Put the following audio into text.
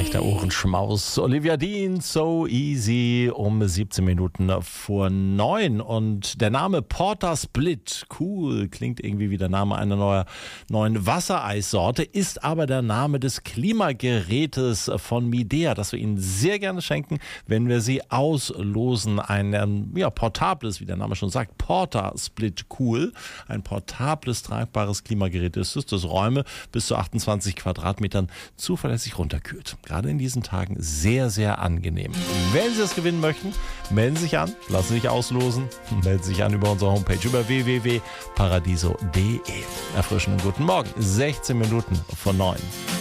Der Ohrenschmaus. Olivia Dean, So Easy, um 17 Minuten vor 9. Und der Name Porter Split, cool, klingt irgendwie wie der Name einer neuen Wassereissorte, ist aber der Name des Klimagerätes von Midea, das wir Ihnen sehr gerne schenken, wenn wir sie auslosen. Ein portables, wie der Name schon sagt, Porter Split Cool. Ein portables, tragbares Klimagerät ist es, das Räume bis zu 28 Quadratmetern zuverlässig runterkühlt. Gerade in diesen Tagen sehr, sehr angenehm. Wenn Sie es gewinnen möchten, melden Sie sich an, lassen Sie sich auslosen, melden Sie sich an über unsere Homepage über www.paradiso.de. Erfrischenden guten Morgen, 16 Minuten vor 9.